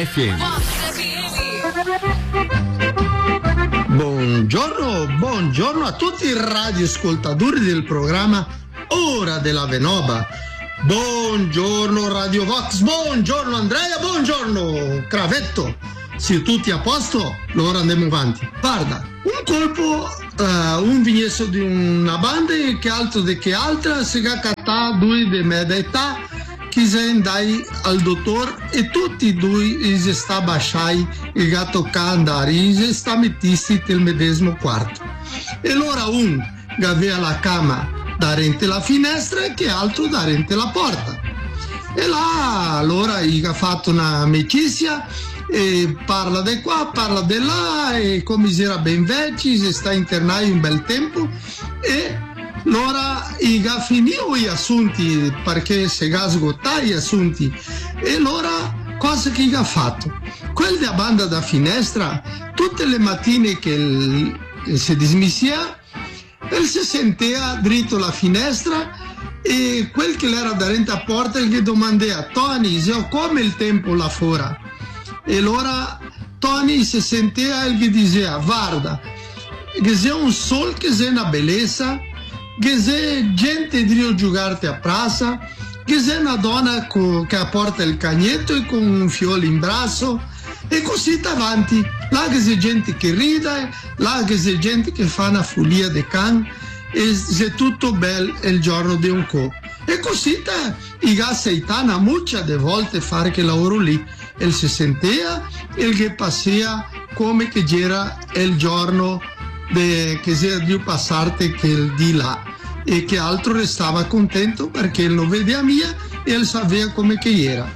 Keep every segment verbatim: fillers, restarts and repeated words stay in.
F M. Buongiorno, buongiorno a tutti i radioascoltatori del programma Ora della Venoba. Buongiorno Radio Vox, buongiorno Andrea, buongiorno Cravetto. Se tutti a posto, allora andiamo avanti. Guarda, un colpo, uh, un vignesso di una banda che altro di che altra, si è cattata due di media età, che si andai al dottor e tutti e due si sta basciai il gatto candare, si sta mettisti nel medesimo quarto. E allora un aveva la cama da rente la finestra e che altro da rente la porta. E là, allora gli ha fatto una amicizia e parla di qua, parla di là e come si era ben vecchi, si sta internai un bel tempo e allora gli ha finito gli assunti perché si è sgottato gli assunti e allora cosa che gli ha fatto? Quel da banda da finestra tutte le mattine che il, si dismissia e si sentiva dritto la finestra e quel che era da rente a porta gli domandava Tony, se come il tempo là fuori? E allora Tony si sentiva e gli diceva guarda, che c'è un sol che c'è una bellezza, che c'è gente di giocare a praça, che c'è una donna co, che porta il cagnetto e con un fiore in braccio e così davanti, là che c'è gente che ride, là che c'è gente che fa una follia di can e c'è tutto bello il giorno di un co. E così i gasseitana muccia de volte fare che lavoro lì e si sentiva e che passava come che era il giorno de, che si era di passare che il di là e che altro restava contento perché lo vedeva mia e il sapeva come che era.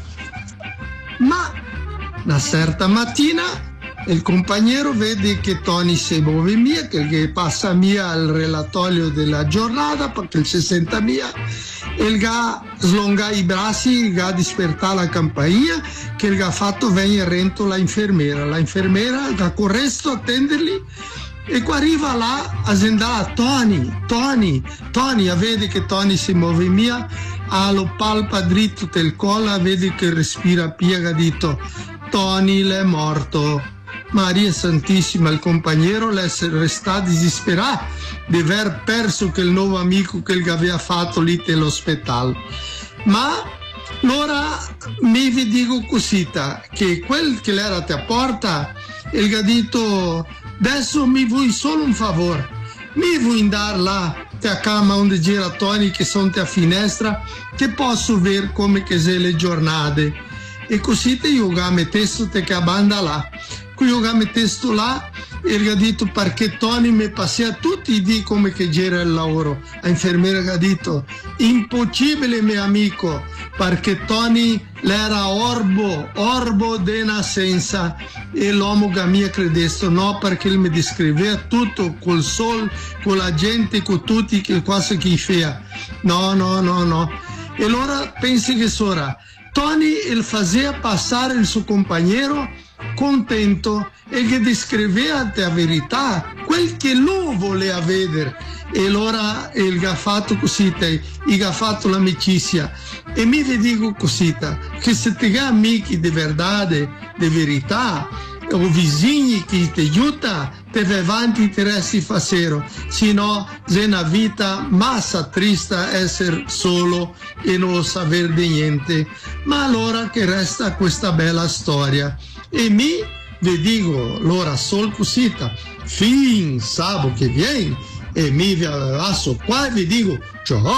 Ma una certa mattina il compagno vede che Tony si muove mia, che, che passa mia al relatorio della giornata perché si senta mia e il ga slonga i bracci, il ga disperta la campagna che il ga fatto venire rento la infermiera, la infermiera il ga corresto a attenderli e qua arriva là a zendà Tony, Tony, Tony, vede che Tony si muove mia, ha lo palpa dritto del collo, vede che respira piega, dito Tony l'è morto. Maria Santissima, il compagno resta disperato di aver perso quel nuovo amico che gli aveva fatto lì nell'ospedale. Ma allora mi vi dico così, che quel che l'era a porta, il gli ha detto adesso mi vuoi solo un favore, mi vuoi andare là a cama onde gira Tony che sono a finestra che posso vedere come che se le giornate e così te io ga mettesto te che banda là. Io ga mettesto là e gli ha detto perché Tony mi passava tutti i dì come che gira il lavoro. L'infermiera gli ha detto impossibile mio amico perché Tony era orbo, orbo de nascenza e l'uomo che mi credesto no perché mi descriveva tutto col sol, con la gente, con tutti che cose che faceva. No, no, no, no. E allora pensi che sora Tony il faceva passare il suo compagno contento e che descriveva la verità, quel che lui voleva vedere e allora il ha fatto così, il ha fatto l'amicizia e mi vi dico così, che se ti ha amici di verità, di verità o vicini che ti aiuta, te vai avanti ti resti facero, se no è una vita massa triste essere solo e non saper di niente, ma allora che resta questa bella storia. E mi vi dico l'ora sol cosita fin sabato che viene e mi vi abrazo qua e vi dico ciao.